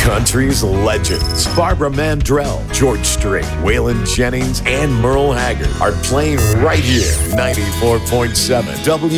Country's legends Barbara Mandrell, George Strait, Waylon Jennings, and Merle Haggard are playing right here. 94.7 W.